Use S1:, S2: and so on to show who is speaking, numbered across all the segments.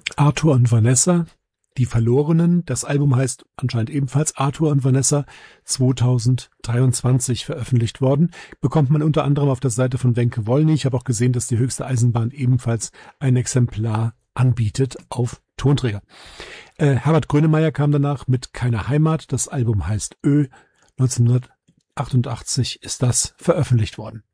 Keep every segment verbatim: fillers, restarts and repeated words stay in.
S1: Arthur und Vanessa, die Verlorenen. Das Album heißt anscheinend ebenfalls Arthur und Vanessa, zweitausenddreiundzwanzig veröffentlicht worden. Bekommt man unter anderem auf der Seite von Wenke Wollny. Ich habe auch gesehen, dass die Höchste Eisenbahn ebenfalls ein Exemplar anbietet auf Tonträger. Äh, Herbert Grönemeyer kam danach mit Keine Heimat. Das Album heißt Ö. neunzehnhundertachtundachtzig ist das veröffentlicht worden.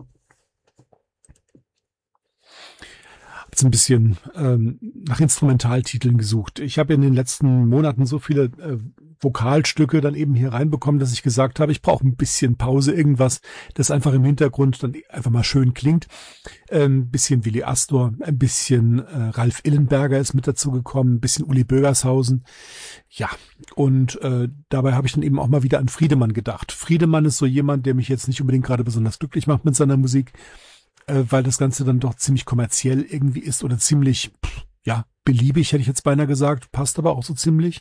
S1: Hab's ein bisschen ähm, nach Instrumentaltiteln gesucht. Ich habe in den letzten Monaten so viele äh, Vokalstücke dann eben hier reinbekommen, dass ich gesagt habe, ich brauche ein bisschen Pause, irgendwas, das einfach im Hintergrund dann einfach mal schön klingt. Ein ähm, bisschen Willy Astor, ein bisschen äh, Ralf Illenberger ist mit dazu gekommen, ein bisschen Uli Bögershausen. Ja, und äh, dabei habe ich dann eben auch mal wieder an Friedemann gedacht. Friedemann ist so jemand, der mich jetzt nicht unbedingt gerade besonders glücklich macht mit seiner Musik, äh, weil das Ganze dann doch ziemlich kommerziell irgendwie ist oder ziemlich, pff, ja, beliebig, hätte ich jetzt beinahe gesagt, passt aber auch so ziemlich.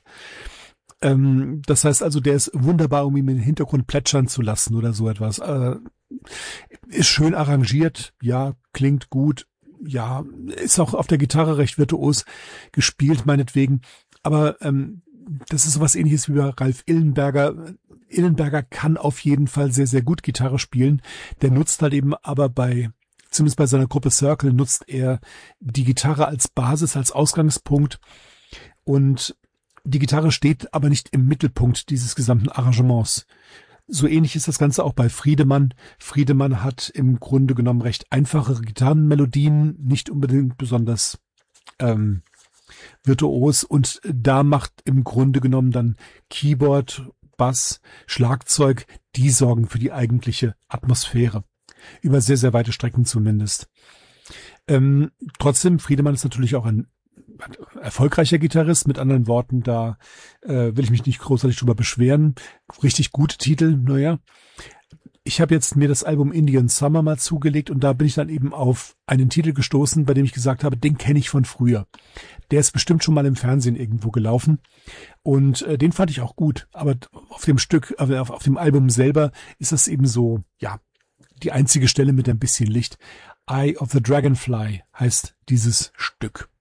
S1: Ähm, das heißt also, der ist wunderbar, um ihn im Hintergrund plätschern zu lassen oder so etwas. Äh, ist schön arrangiert, ja, klingt gut, ja, ist auch auf der Gitarre recht virtuos gespielt, meinetwegen. Aber ähm, das ist sowas Ähnliches wie bei Ralf Illenberger. Illenberger kann auf jeden Fall sehr, sehr gut Gitarre spielen. Der nutzt halt eben aber bei, zumindest bei seiner Gruppe Circle, nutzt er die Gitarre als Basis, als Ausgangspunkt. Und die Gitarre steht aber nicht im Mittelpunkt dieses gesamten Arrangements. So ähnlich ist das Ganze auch bei Friedemann. Friedemann hat im Grunde genommen recht einfache Gitarrenmelodien, nicht unbedingt besonders ähm, virtuos. Und da macht im Grunde genommen dann Keyboard, Bass, Schlagzeug, die sorgen für die eigentliche Atmosphäre. Über sehr, sehr weite Strecken zumindest. Ähm, trotzdem, Friedemann ist natürlich auch ein erfolgreicher Gitarrist, mit anderen Worten, da äh, will ich mich nicht großartig drüber beschweren. Richtig gute Titel, naja. Ich habe jetzt mir das Album Indian Summer mal zugelegt und da bin ich dann eben auf einen Titel gestoßen, bei dem ich gesagt habe, den kenne ich von früher. Der ist bestimmt schon mal im Fernsehen irgendwo gelaufen und äh, den fand ich auch gut. Aber auf dem Stück, äh, auf, auf dem Album selber ist das eben so, ja, die einzige Stelle mit ein bisschen Licht. Eye of the Dragonfly heißt dieses Stück.